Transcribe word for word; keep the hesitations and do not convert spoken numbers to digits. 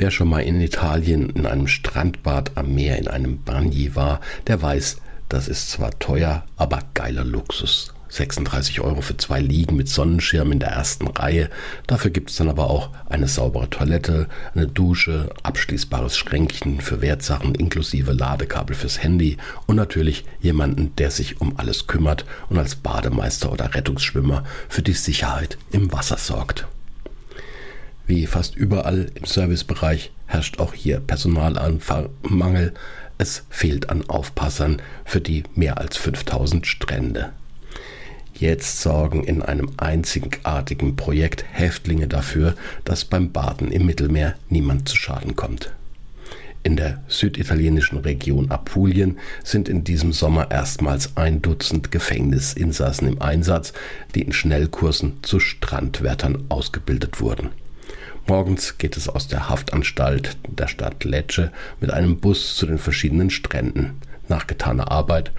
Wer schon mal in Italien in einem Strandbad am Meer in einem Bagni war, der weiß, das ist zwar teuer, aber geiler Luxus. sechsunddreißig Euro für zwei Liegen mit Sonnenschirm in der ersten Reihe. Dafür gibt es dann aber auch eine saubere Toilette, eine Dusche, abschließbares Schränkchen für Wertsachen inklusive Ladekabel fürs Handy und natürlich jemanden, der sich um alles kümmert und als Bademeister oder Rettungsschwimmer für die Sicherheit im Wasser sorgt. Wie fast überall im Servicebereich herrscht auch hier Personalmangel. Es fehlt an Aufpassern für die mehr als fünftausend Strände. Jetzt sorgen in einem einzigartigen Projekt Häftlinge dafür, dass beim Baden im Mittelmeer niemand zu Schaden kommt. In der süditalienischen Region Apulien sind in diesem Sommer erstmals ein Dutzend Gefängnisinsassen im Einsatz, die in Schnellkursen zu Strandwärtern ausgebildet wurden. Morgens geht es aus der Haftanstalt der Stadt Lecce mit einem Bus zu den verschiedenen Stränden. Nach getaner Arbeit